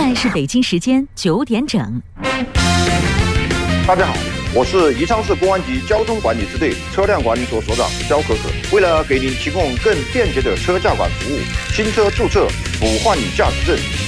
在是北京时间9点整。 大家好，我是宜昌市公安局交通管理支队车辆管理所所长肖可可。为了给您提供更便捷的车驾管服务，新车注册、补换领驾驶证、